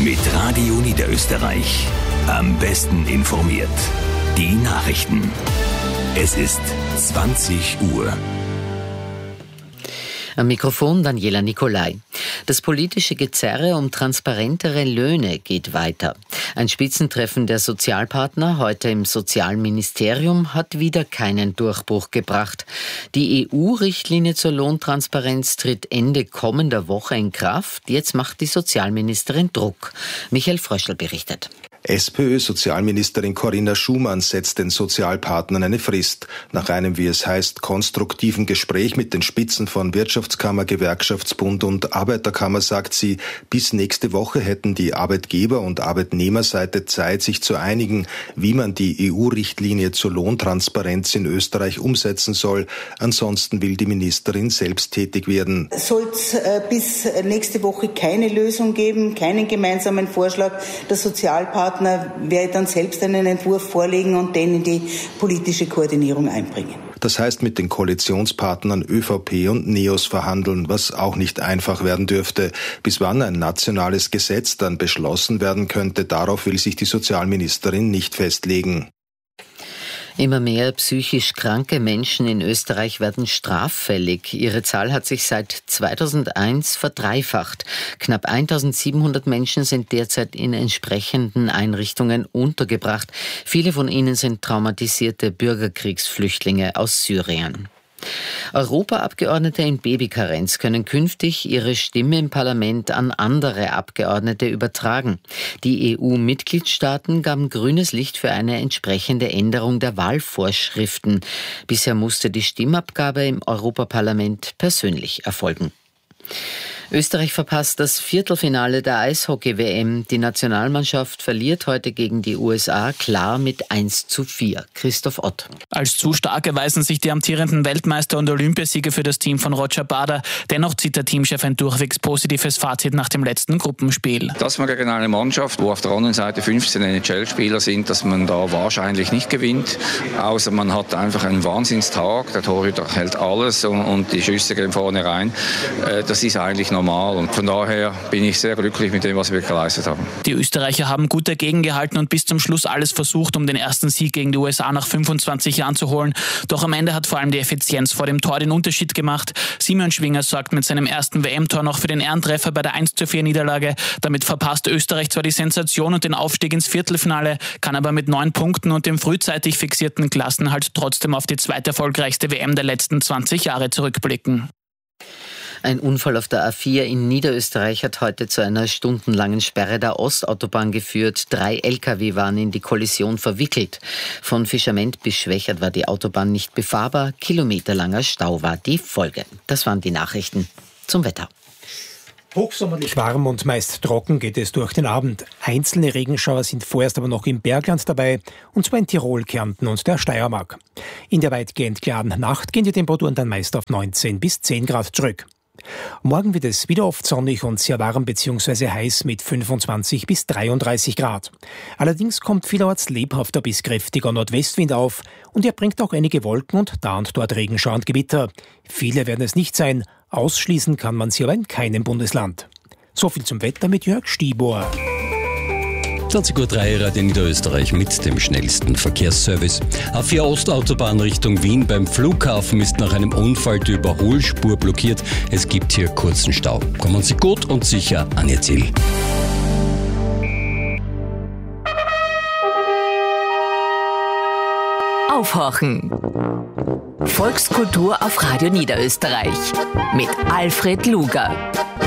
Mit Radio Niederösterreich. Am besten informiert. Die Nachrichten. Es ist 20 Uhr. Am Mikrofon Daniela Nicolai. Das politische Gezerre um transparentere Löhne geht weiter. Ein Spitzentreffen der Sozialpartner heute im Sozialministerium hat wieder keinen Durchbruch gebracht. Die EU-Richtlinie zur Lohntransparenz tritt Ende kommender Woche in Kraft. Jetzt macht die Sozialministerin Druck. Michael Fröschl berichtet. SPÖ-Sozialministerin Corinna Schumann setzt den Sozialpartnern eine Frist. Nach einem, wie es heißt, konstruktiven Gespräch mit den Spitzen von Wirtschaftskammer, Gewerkschaftsbund und Arbeiterkammer sagt sie, bis nächste Woche hätten die Arbeitgeber- und Arbeitnehmerseite Zeit, sich zu einigen, wie man die EU-Richtlinie zur Lohntransparenz in Österreich umsetzen soll. Ansonsten will die Ministerin selbst tätig werden. Soll es bis nächste Woche keine Lösung geben, keinen gemeinsamen Vorschlag der Sozialpartner, werde dann selbst einen Entwurf vorlegen und den in die politische Koordinierung einbringen. Das heißt, mit den Koalitionspartnern ÖVP und NEOS verhandeln, was auch nicht einfach werden dürfte. Bis wann ein nationales Gesetz dann beschlossen werden könnte, darauf will sich die Sozialministerin nicht festlegen. Immer mehr psychisch kranke Menschen in Österreich werden straffällig. Ihre Zahl hat sich seit 2001 verdreifacht. Knapp 1700 Menschen sind derzeit in entsprechenden Einrichtungen untergebracht. Viele von ihnen sind traumatisierte Bürgerkriegsflüchtlinge aus Syrien. Europaabgeordnete in Babykarenz können künftig ihre Stimme im Parlament an andere Abgeordnete übertragen. Die EU-Mitgliedstaaten gaben grünes Licht für eine entsprechende Änderung der Wahlvorschriften. Bisher musste die Stimmabgabe im Europaparlament persönlich erfolgen. Österreich verpasst das Viertelfinale der Eishockey-WM. Die Nationalmannschaft verliert heute gegen die USA klar mit 1:4. Christoph Ott. Als zu stark erweisen sich die amtierenden Weltmeister und Olympiasieger für das Team von Roger Bader. Dennoch zieht der Teamchef ein durchwegs positives Fazit nach dem letzten Gruppenspiel. Dass man gegen eine Mannschaft, wo auf der anderen Seite 15 NHL-Spieler sind, dass man da wahrscheinlich nicht gewinnt. Außer man hat einfach einen Wahnsinnstag. Der Torhüter hält alles und die Schüsse gehen vorne rein. Das ist eigentlich normal und von daher bin ich sehr glücklich mit dem, was wir geleistet haben. Die Österreicher haben gut dagegen gehalten und bis zum Schluss alles versucht, um den ersten Sieg gegen die USA nach 25 Jahren zu holen. Doch am Ende hat vor allem die Effizienz vor dem Tor den Unterschied gemacht. Simeon Schwinger sorgt mit seinem ersten WM-Tor noch für den Ehrentreffer bei der 1:4-Niederlage. Damit verpasst Österreich zwar die Sensation und den Aufstieg ins Viertelfinale, kann aber mit 9 Punkten und dem frühzeitig fixierten Klassenhalt trotzdem auf die zweiterfolgreichste WM der letzten 20 Jahre zurückblicken. Ein Unfall auf der A4 in Niederösterreich hat heute zu einer stundenlangen Sperre der Ostautobahn geführt. 3 Lkw waren in die Kollision verwickelt. Von Fischament bis Schwächert war die Autobahn nicht befahrbar. Kilometerlanger Stau war die Folge. Das waren die Nachrichten zum Wetter. Hochsommerlich warm und meist trocken geht es durch den Abend. Einzelne Regenschauer sind vorerst aber noch im Bergland dabei, und zwar in Tirol, Kärnten und der Steiermark. In der weitgehend klaren Nacht gehen die Temperaturen dann meist auf 19 bis 10 Grad zurück. Morgen wird es wieder oft sonnig und sehr warm bzw. heiß mit 25 bis 33 Grad. Allerdings kommt vielerorts lebhafter bis kräftiger Nordwestwind auf und er bringt auch einige Wolken und da und dort Regenschauer und Gewitter. Viele werden es nicht sein, ausschließen kann man sie aber in keinem Bundesland. So viel zum Wetter mit Jörg Stibor. 20:03 Uhr Radio Niederösterreich mit dem schnellsten Verkehrsservice. A4 Ostautobahn Richtung Wien beim Flughafen ist nach einem Unfall die Überholspur blockiert. Es gibt hier kurzen Stau. Kommen Sie gut und sicher an Ihr Ziel. Aufhorchen. Volkskultur auf Radio Niederösterreich mit Alfred Luger.